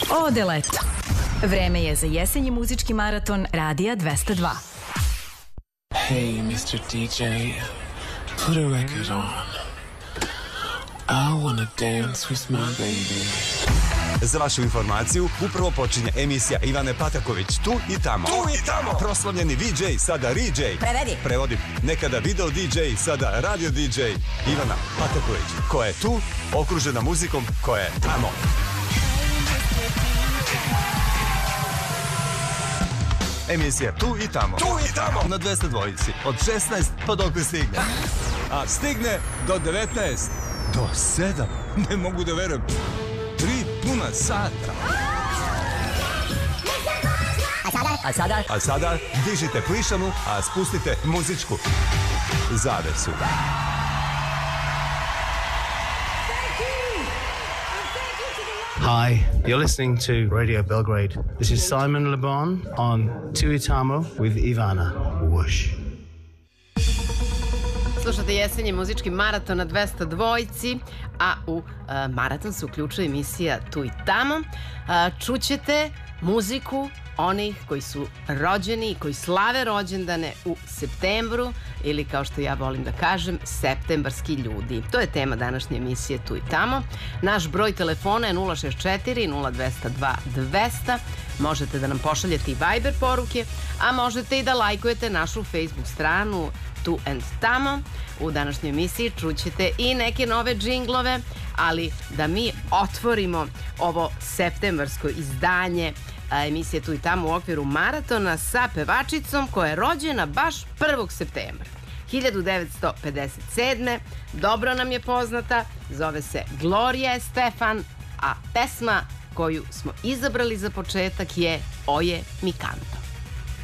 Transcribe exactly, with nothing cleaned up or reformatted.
Ode leto. Vreme je za jesenji muzički maraton Radija dvesta dva. Hey, mister D J, put a record on. I wanna dance with my baby. Za vašu informaciju, upravo počinje emisija Ivane Pataković, Tu i tamo. Tu i tamo. Proslavljeni V J, sada R J. Prevedi. Prevodim. Nekada video D J, sada radio D J. Ivana Pataković, koja je tu, okružena muzikom koja je tamo. Emisija Tu i tamo. Tu i tamo. Na dvesta dvojici. Od šesnaest pa dok stigne. A stigne do devetnaest. Do sedam. Ne mogu da verujem. Tri puna sata. A sada? A sada? A sada dižite plišanu, a spustite muzičku zavesu. Hi, you're listening to Radio Belgrade. This is Simon Le Bon on Tu i tamo with Ivana. Whoosh. Slušate jesenji muzički maraton na dvesta dvojici, a u uh, maraton se uključuje emisija Tu i tamo. Uh, čućete muziku onih koji su rođeni i koji slave rođendane u septembru, ili kao što ja volim da kažem, septembarski ljudi. To je tema današnje emisije Tu i tamo. Naš broj telefona je nula šest četiri nula dva nula dva dvesta. Možete da nam pošaljete i Viber poruke, a možete i da lajkujete našu Facebook stranu Tu and Tamo. U današnjoj emisiji čućete i neke nove džinglove, ali da mi otvorimo ovo septembarsko izdanje emisije Tu i tamo u okviru maratona sa pevačicom koja je rođena baš prvog septembra hiljadu devetsto pedeset sedme. Dobro nam je poznata, zove se Gloria Estefan, a pesma koju smo izabrali za početak je Oje mi canto.